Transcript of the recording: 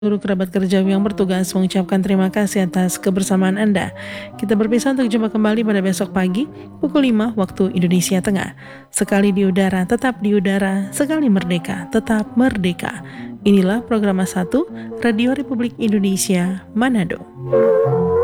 seluruh kerabat kerja yang bertugas mengucapkan terima kasih atas kebersamaan Anda. Kita berpisah untuk jumpa kembali pada besok pagi pukul 5 waktu Indonesia Tengah. Sekali di udara, tetap di udara. Sekali merdeka, tetap merdeka. Inilah program 1 Radio Republik Indonesia Manado.